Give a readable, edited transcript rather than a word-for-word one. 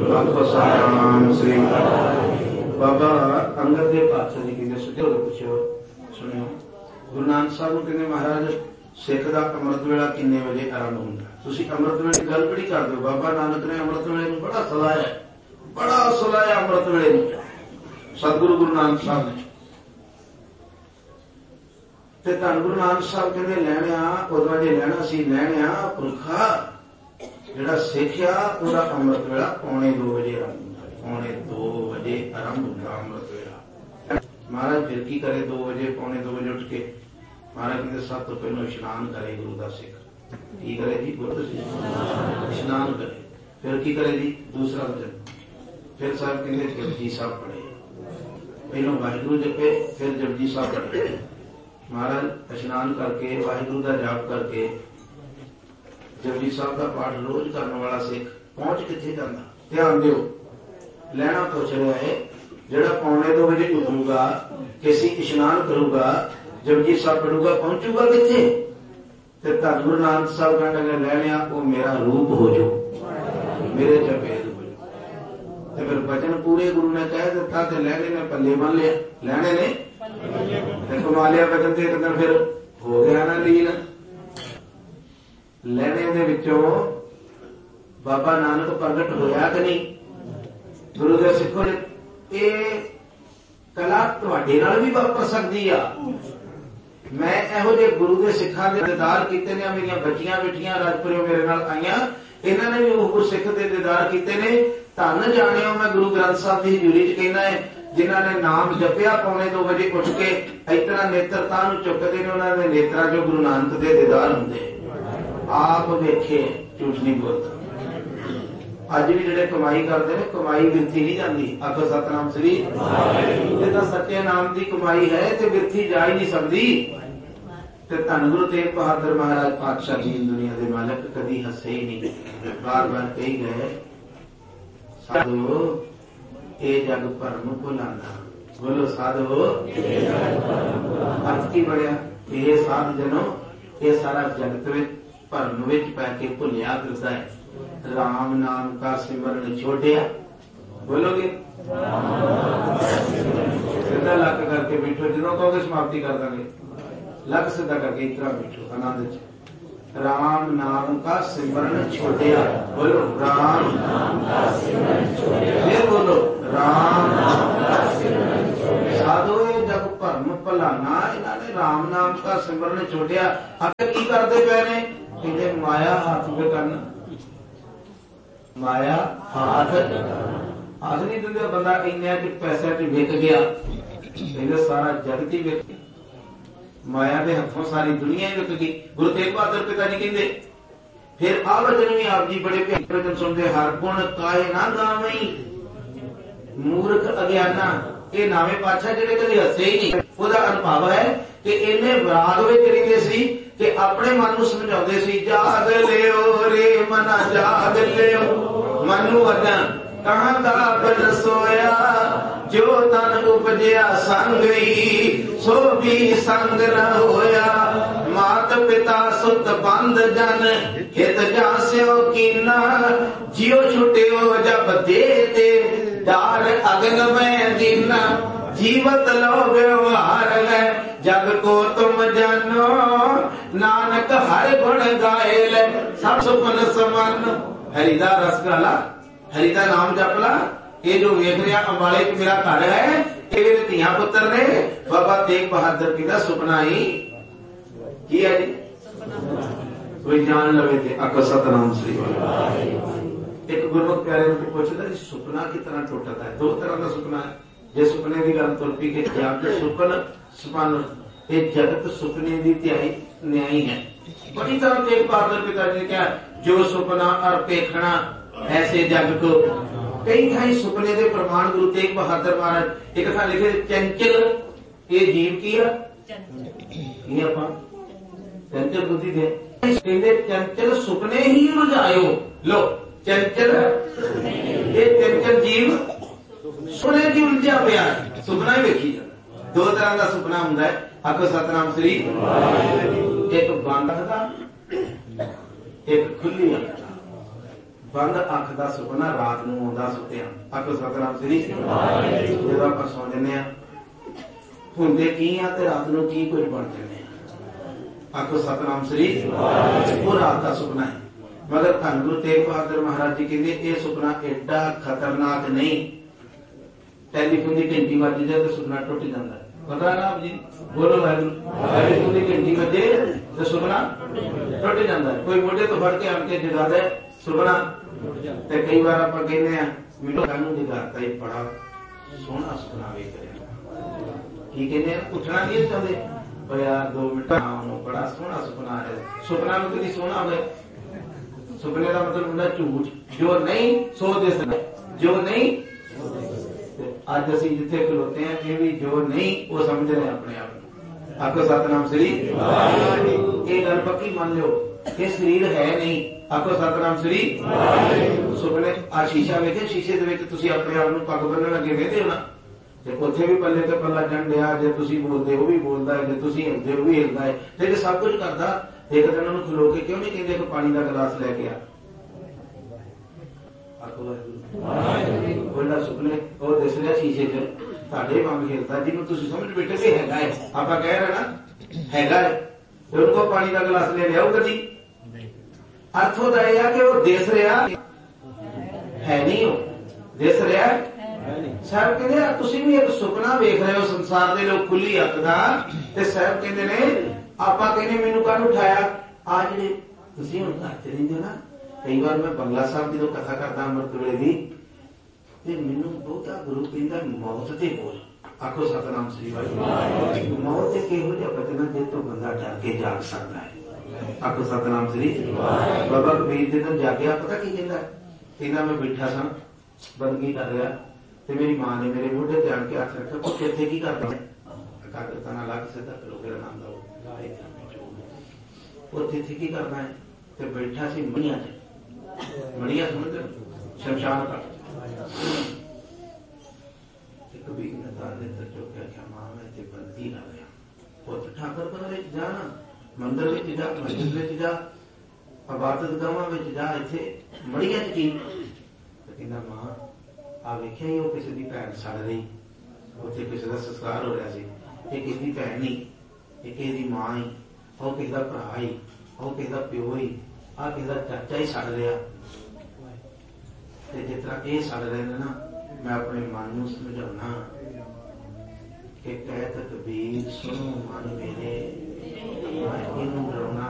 आखो सतनाम श्री बाबा अंगद देव पातशाह जी कहते सुधे हो पुछो सुनियो गुरु नानक साहब को कहते महाराज सिख का अमृत वेला किन्ने बजे आरंभ होंगे तुसी अमृत वेले गल बड़ी कर दो बाबा नानक ने अमृत वेले नूं बड़ा सलाया अमृत वेले नूं सतगुरु गुरु नानक साहब ने ते धन गुरु नानक साहब कहते लैणिया उदों जे लैना सी लैणिया पुरखा जिहड़ा सिखिया उहदा अमृत वेला पौने 2 बजे आरंभ होंदा पौने 2 बजे आरंभ होंदा अमृत वेला महाराज फिर की करे 2 बजे पौने 2 बजे उठ के महाराज कहते सब तो पहले इशनान करे गुरु का सिख की करे जी बोलो इशनान करे फिर की करे जी दूसरा वचन फिर साहब कहते जपजी साहब पढ़े पहलों वाहिगुरु जपे फिर जपजी साहब पढ़े महाराज इशनान करके वाहिगुरु का जाप करके जपजी साहब का पाठ रोज करने वाला सिख पहुंच किथे जाता ध्यान दिओ लैना पुछ रहा है जिहड़ा पौने 2 बजे उठूगा किसी इशनान करूगा जपजी साहब पढ़ूगा पहुंचूगा किथे ते धन गुरु नानक साहब कहने लैनिया वो मेरा रूप हो जो मेरे चपेद हो जो ते फिर वचन पूरे गुरु ने कह दिता ते लैने ने पल्ले बन लिया लैने ने कमा लिया वचन ते एक दिन फिर हो गया ना लीन लैने दे विचों बाबा नानक प्रगट होया कि नहीं गुरु दे सिखो ये कला तुहाडे नाल भी वापर सकदी आ मैं इहो जे गुरु के सिखां दे दीदार कीते ने मेरियां बच्चियां बेटियां राजपुरियों मेरे नाल आईयां इन्हां ने भी वो सिख दे दीदार कीते ने धन जाणियो मैं गुरु ग्रंथ साहब की हजूरी च कहना है जिन्हां ने नाम जपिया पौने 2 बजे उठ के इतना नेत्रता नूं चुकदे ने उन्हां दे नेत्रा जो गुरु नानक दे दीदार हुंदे आप वेखे झूठ नहीं बोलता अज भी जिहड़े कमाई करते हैं कमाई बिरथी नहीं जाती आखो सतनाम श्री जे तां सच्चे नाम की कमाई है तो बिरथी जा ही नहीं सकती धन गुरु तेग बहादुर महाराज पातशाह जी दुनिया के मालक कभी हसे ही नहीं बार बार कही गए साधो ये जग भरम भुलाना बोलो साधो अर्थ की बढ़िया ये साध जनो ये सारा जगत भरम विच पै के भुलिया फिरदा है राम नाम का सिमरन छोड़िया बोलोगे सीधा लक करके बैठो जो कहोगे समाप्ति कर देंगे लक सीधा करके इतना बैठो आनंद च राम नाम का सिमरन छोड़िया बोलो राम नाम का सिमरन छोड़िया फिर बोलो राम नाम का सिमरन छोड़िया साधो ये जब भरम भुलाना इन्होंने राम नाम का सिमरन छोड़िया अब की करते पे ने कहते माया हाथ में करना माया हाथ नहीं दिंदे बंदा इन्ने पैसे च विक गया कहते सारा जगत ही विक माया के हथों सारी दुनिया ही विक गई गुरु तेग बहादुर पिता जी कहते फिर आ वचन भी आप जी बड़े प्यारे वचन सुनते हर गुण काहे ना गावई मूर्ख अज्ञाना ये नावे पातशाह जिहड़े कभी हसे ही नहीं ਉਹਦਾ ਅਨੁਭਵ है कि इन्ने विराग विच रहिंदे सी कि अपने मन नूं समझाउंदे सी जाग लियो रे मना जाग लियो मनु अदन कहां दा बन सोया जो तन उपजया संगई सो भी संग न होया मात पिता सुत बंद जन हित जास्यो कीना जियो छुटियो जब दे दे डार अगन में दीना जीवत लो व्यवहार है जग को तुम जानो नानक हर गुण गाए ले सब सुपन समान हरिदा रस गाला हरिदा नाम जपला ये जो वेख रहा अंबाले च मेरा घर है ये मेरे धिया पुत्र ने बाबा तेग बहादुर जी का सुपना ही की है जी कोई जान लवे थे आखो सतनाम श्री एक गुरमुख प्यारे को पूछता सुपना कितना टूटता है 2 तरह का सुपना है जे सुपने की गल तुर पी के सुपन सुपन ये जगत सुपने की त्याई न्यायी है बड़ी तरह तेग बहादुर पिताजी ने क्या जो सुपना और पेखना ऐसे जग को कई थाई सुपने के प्रमाण गुरु तेग बहादुर महाराज एक था लिखे चंचल ये जीव की चंचल बुद्धि थे चंचल सुपने ही रुझायो लो चंचल ये चंचल जीव सुपने की उलझा पिया सुपना ही वेखी जाता 2 तरह का सुपना हुंदा है आखो सतनाम श्री एक बंद अखा एक खुली अखा ਬੰਦ ਅੱਖ ਦਾ ਸੁਪਨਾ ਰਾਤ ਨੂੰ ਆਉਂਦਾ ਸੁੱਤਿਆਂ। ਆਖੋ ਸਤਿਨਾਮ ਸ੍ਰੀ। ਜਦੋਂ ਆਪਾਂ ਸੌ ਜਾਂਦੇ ਹਾਂ ਹੁੰਦੇ ਕੀ ਆ ਤੇ ਰਾਤ ਨੂੰ ਕੀ ਕੁਝ ਬਣ ਜਾਂਦੇ ਆ। ਆਖੋ ਸਤਿਨਾਮ ਸ੍ਰੀ। ਉਹ ਰਾਤ ਦਾ ਸੁਪਨਾ ਹੈ। ਮਗਰ ਧੰਨ ਗੁਰੂ ਤੇਗ ਬਹਾਦਰ ਮਹਾਰਾਜ ਜੀ ਕਹਿੰਦੇ ਇਹ ਸੁਪਨਾ ਏਡਾ ਖਤਰਨਾਕ ਨਹੀਂ। ਟੈਲੀਫੋਨ ਦੀ ਘੰਟੀ ਵੱਜ ਜਾਏ ਤੇ ਸੁਪਨਾ ਟੁੱਟ ਜਾਂਦਾ। ਪਤਾ ਨਾ ਆਪ ਜੀ ਬੋਲੋ ਵਾਹਿਗੁਰੂ। ਟੈਲੀਫੋਨ ਦੀ ਘੰਟੀ ਵੱਜੇ ਤੇ ਸੁਪਨਾ ਟੁੱਟ ਜਾਂਦਾ। ਕੋਈ ਮੋਢੇ ਤੋਂ ਫੜ ਕੇ ਆਣ ਕੇ ਜਗਾ ਦੇ ਸੁਪਨਾ। ਤੇ ਕਈ ਵਾਰ ਆਪਾਂ ਕਹਿੰਦੇ ਆ ਮੈਨੂੰ ਕਾਨੂੰ ਜਗਾਤਾ ਇਹ ਬੜਾ ਸੋਹਣਾ ਸੁਪਨਾ ਵੇਖ ਰਿਹਾ। ਕੀ ਕਹਿੰਦੇ ਆ ਉੱਠਣਾ ਨਹੀਂ ਚਾਹੁੰਦੇ ਪਰ ਯਾਰ 2 ਮਿੰਟ ਨੂੰ ਬੜਾ ਸੋਹਣਾ ਸੁਪਨਾ ਹੈ। ਸੁਪਨਾ ਨੂੰ ਕਦੀ ਸੋਹਣਾ ਹੋਵੇ। ਸੁਪਨੇ ਦਾ ਮਤਲਬ ਹੁੰਦਾ ਝੂਠ। ਜੋ ਨਹੀਂ ਸੋ ਦਿਸਦਾ, ਜੋ ਨਹੀਂ। ਅੱਜ ਅਸੀਂ ਜਿੱਥੇ ਖਲੋਤੇ ਹਾਂ ਇਹ ਵੀ ਜੋ ਨਹੀਂ ਉਹ ਸਮਝ ਰਹੇ ਆਪਣੇ ਆਪ ਨੂੰ। ਆਖੋ ਸਤਿਨਾਮ ਸ੍ਰੀ। ਇਹ ਗੱਲ ਪੱਕੀ ਮੰਨ ਲਿਓ ਇਹ ਸਰੀਰ ਹੈ ਨਹੀਂ। ਆਖੋ ਸਤਿਨਾਮ ਸ੍ਰੀ। ਸੁਪਨੇ ਆ ਸ਼ੀਸ਼ਾ ਵੇਖੇ, ਸ਼ੀਸ਼ੇ ਦੇ ਵਿੱਚ ਤੁਸੀਂ ਆਪਣੇ ਆਪ ਨੂੰ ਪੱਗ ਬੰਨਣ ਲੱਗੇ ਵੇਖਦੇ ਹੋ ਨਾ ਤੇ ਉੱਥੇ ਵੀ ਪੱਲੇ ਤੇ ਪੱਲਾ ਚੰਡਿਆ। ਜੇ ਤੁਸੀਂ ਬੋਲਦੇ ਉਹ ਵੀ ਬੋਲਦਾ ਹੈ, ਜੇ ਤੁਸੀਂ ਹਿਲਦੇ ਉਹ ਵੀ ਹਿਲਦਾ ਹੈ। ਤੇ ਜੇ ਸਭ ਕੁਝ ਕਰਦਾ ਇੱਕ ਦਿਨ ਉਹਨੂੰ ਖਲੋ ਕੇ ਕਿਉਂ ਨਹੀਂ ਕਹਿੰਦੇ ਕਿ ਪਾਣੀ ਦਾ ਗਲਾਸ ਲੈ ਕੇ ਆ। ਉਹਦਾ ਸੁਪਨੇ ਉਹ ਦਿਸ ਰਿਹਾ ਸ਼ੀਸ਼ੇ 'ਚ ਤੁਹਾਡੇ ਵਾਂਗ ਹਿਲਦਾ ਜਿਹਨੂੰ ਤੁਸੀਂ ਸਮਝ ਬੈਠੇ ਕਿ ਹੈਗਾ ਹੈ। ਆਪਾਂ ਕਹਿ ਰਹੇ ਨਾ ਹੈਗਾ ਹੈ ਤੇ ਉਹਨੂੰ ਕੋ ਪਾਣੀ ਦਾ ਗਲਾਸ ਲੈ ਲਿਆਓ ਕਦੀ। ਅਰਥ ਉਹਦਾ ਇਹ ਆ ਕਿ ਉਹ ਦਿਸ ਰਿਹਾ ਹੈ ਨਹੀਂ, ਉਹ ਦਿਸ ਰਿਹਾ ਸਾਹਿਬ ਕਹਿੰਦੇ ਤੁਸੀਂ ਵੀ ਇੱਕ ਸੁਪਨਾ ਵੇਖ ਰਹੇ ਹੋ ਸੰਸਾਰ ਦੇ ਲੋਕ ਖੁੱਲੀ ਅੱਖ ਦਾ। ਤੇ ਸਾਹਿਬ ਕਹਿੰਦੇ ਨੇ ਆਪਾਂ ਕਹਿੰਦੇ ਮੈਨੂੰ ਕੱਲ ਉਠਾਇਆ। ਆ ਜਿਹੜੇ ਤੁਸੀਂ ਹੁਣ ਘਰ ਚ ਰਹਿੰਦੇ ਹੋ ਨਾ, ਕਈ ਵਾਰ ਮੈਂ ਬੰਗਲਾ ਸਾਹਿਬ ਜਦੋਂ ਕਥਾ ਕਰਦਾ ਅੰਮ੍ਰਿਤ ਵੇਲੇ ਦੀ ਤੇ ਮੈਨੂੰ ਬਹੁਤਾ ਗੁਰੂ ਕਹਿੰਦਾ ਮੌਤ ਤੇ ਬੋਲ। ਆਖੋ ਸਤਿਨਾਮ ਸ੍ਰੀ ਵਾਹਿਗੁਰੂ। ਮੌਤ ਤੇ ਕਿਹੋ ਜਿਹਾ ਬਚਨਾ ਜਿਸ ਤੋਂ ਬੰਦਾ ਡਰ ਕੇ ਜਾਗ ਸਕਦਾ ਹੈ। ਆਖੋ ਸਤਿਨਾਮ ਸ੍ਰੀ। ਬਾਬਾ ਕਬੀਰ ਜਦੋਂ ਜਾਗਿਆ ਪਤਾ ਕੀ ਕਹਿੰਦਾ? ਕਹਿੰਦਾ ਮੈਂ ਬੈਠਾ ਸਾਂ ਬੰਦਗੀ ਕਰ ਰਿਹਾ ਤੇ ਮੇਰੀ ਮਾਂ ਨੇ ਮੇਰੇ ਮੋਢੇ ਤੇ ਆਣ ਕੇ ਹੱਥ ਰੱਖਿਆ। ਪੁੱਤ ਇੱਥੇ ਕੀ ਕਰਦਾ? ਕਾਗਰਤਾ ਨਾਲ ਲੱਗ ਸਿੱਧਾ ਕਰੋ ਮੇਰਾ ਨਾਮ ਲਓ। ਉੱਥੇ ਇੱਥੇ ਕੀ ਕਰਨਾ ਹੈ? ਤੇ ਬੈਠਾ ਸੀ ਮਣੀਆਂ ਚ। ਮਣੀਆਂ ਸਮਝਦੇ ਸ਼ਮਸ਼ਾਨ ਘਾਟ। ਤੇ ਕਬੀਰ ਨੇ ਤਾਂ ਦੇ ਚੁੱਕਿਆ ਕਿ ਮਾਂ ਮੈਂ ਤੇ ਬੰਦੀ ਨਾ ਰਿਹਾ। ਪੁੱਤ ਠਾਕਰ ਘਰ ਵਿੱਚ ਜਾ, ਮੰਦਰ ਵਿੱਚ ਜਾ, ਮਸਜਿਦ ਵਿੱਚ ਜਾ, ਇਬਾਦਤ ਗਾਹਾਂ ਵਿੱਚ ਜਾ, ਇੱਥੇ ਮੜੀਆਂ ਚ ਕੀ? ਤੇ ਕਹਿੰਦਾ ਮਾਂ ਆ ਵੇਖਿਆ ਹੀ ਉਹ ਕਿਸੇ ਦੀ ਭੈਣ ਸੜ ਰਹੀ। ਉੱਥੇ ਕਿਸੇ ਦਾ ਸੰਸਕਾਰ ਹੋ ਰਿਹਾ ਸੀ। ਇਹ ਕਿਸੇ ਦੀ ਭੈਣ ਨਹੀਂ, ਇਹ ਕਿਸੇ ਦੀ ਮਾਂ ਹੀ, ਉਹ ਕਿਸੇ ਦਾ ਭਰਾ ਹੀ, ਉਹ ਕਿਸੇ ਦਾ ਪਿਓ ਹੀ, ਆਹ ਕਿਸੇ ਦਾ ਚਾਚਾ ਹੀ ਸੜ ਰਿਹਾ। ਤੇ ਜਿਸ ਤਰ੍ਹਾਂ ਇਹ ਸੜ ਰਹੇ ਨੇ ਨਾ, ਮੈਂ ਆਪਣੇ ਮਨ ਨੂੰ ਸਮਝਾਉਣਾ ਕਿ ਕਹਿਤ ਕਬੀਰ ਸੁਣੋ ਮਨ ਮੇਰੇ, ਇਹਨੂੰ ਡਰਾਉਣਾ